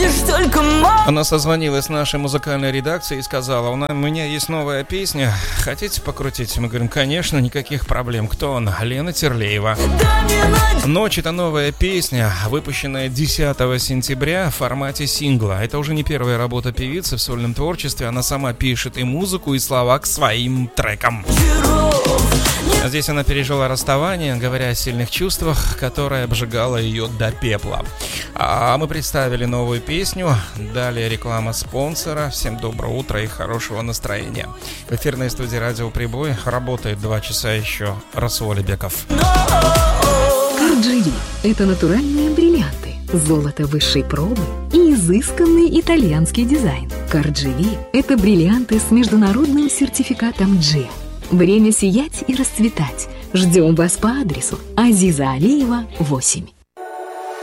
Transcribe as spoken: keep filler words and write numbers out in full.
видишь только мой. Она созвонилась с нашей музыкальной редакцией и сказала: у меня есть новая песня, хотите покрутить? Мы говорим: конечно, никаких проблем. Кто она? Лена Терлеева. «Ночь» — это новая песня, выпущенная десятого сентября в формате сингла. Это уже не первая работа певицы в сольном творчестве. Она сама пишет и музыку, и слова к своим трекам. Здесь она пережила расставание, говоря о сильных чувствах, которое обжигало ее до пепла. А мы представили новую песню. Далее реклама спонсора. Всем доброго утра и хорошего настроения. В эфирной студии «Радио Прибой» работает два часа еще Расул Алибеков. Карджи – это натуральные бриллианты, золото высшей пробы и изысканный итальянский дизайн. Карджи – это бриллианты с международным сертификатом джи. Время сиять и расцветать. Ждем вас по адресу Азиза Алиева, восемь.